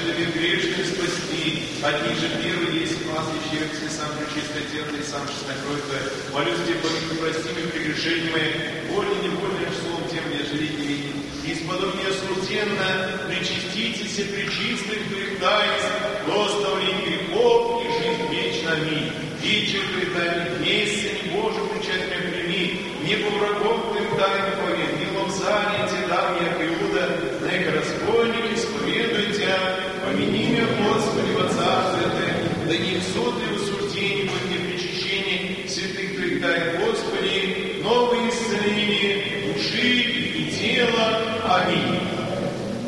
живых грешных спасти. От них же первый есть класс вечерцы, сам пречистое тело и сам честная кровь Твоя. Молюсь Тебе, помилуй, прости мне прегрешения мои, вольно, невольно, словом тем, ежели не видит. Исподоб меня смутенно, причаститесь и пречистых Твоих таинств, до оставления грехов и жизнь вечна. Аминь. Вечер предальных дней, Сыне Божий, причать меня прими, не по врагом Твоим тайным повед, не лобзание Те дам я, Иуда, неко разбойник, исповедуй Тебя, помяни меня, Господи, во Царстве Ты, да не в суд и в